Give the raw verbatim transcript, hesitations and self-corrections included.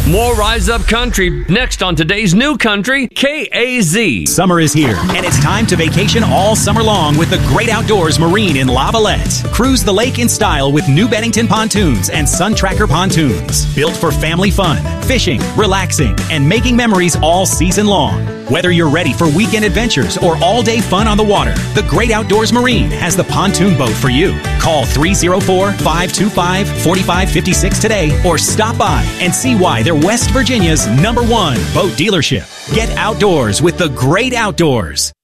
More Rise Up Country next on today's New Country, K A Z. Summer is here, and it's time to vacation all summer long with the Great Outdoors Marine in La Valette. Cruise the lake in style with new Bennington pontoons and Sun Tracker pontoons. Built for family fun, fishing, relaxing, and making memories all season long. Whether you're ready for weekend adventures or all-day fun on the water, the Great Outdoors Marine has the pontoon boat for you. Call three oh four, five two five, four five five six today or stop by and see why they're West Virginia's number one boat dealership. Get outdoors with the Great Outdoors.